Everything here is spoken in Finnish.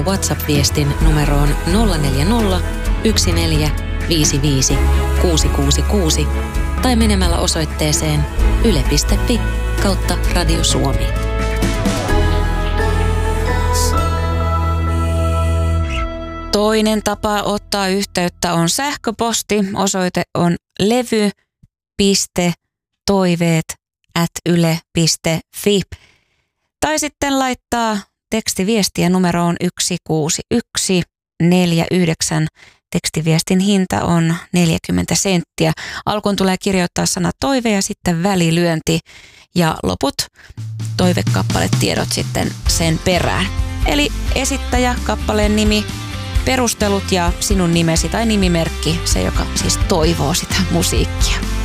WhatsApp-viestin numeroon 040 1455 666 tai menemällä osoitteeseen yle.fi/Radio Suomi. Toinen tapa ottaa yhteyttä on sähköposti. Osoite on levy.toiveet@yle.fi. Tai sitten laittaa tekstiviestiä numeroon 16149. Tekstiviestin hinta on 40 senttiä. Alkuun tulee kirjoittaa sana toive ja sitten välilyönti ja loput toivekappaletiedot sitten sen perään. Eli esittäjä, kappaleen nimi, perustelut ja sinun nimesi tai nimimerkki, se joka siis toivoo sitä musiikkia.